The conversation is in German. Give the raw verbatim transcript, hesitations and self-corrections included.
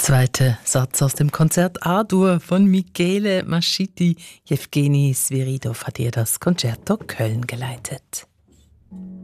Zweiter Satz aus dem Konzert A-Dur von Michele Mascitti. Jewgeni Sviridov hat ihr das Concerto Köln geleitet.